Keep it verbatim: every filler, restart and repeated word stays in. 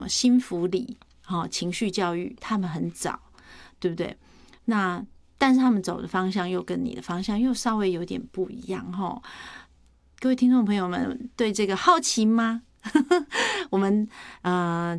心福理、哦、情绪教育，他们很早，对不对？那但是他们走的方向又跟你的方向又稍微有点不一样齁。各位听众朋友们，对这个好奇吗？我们呃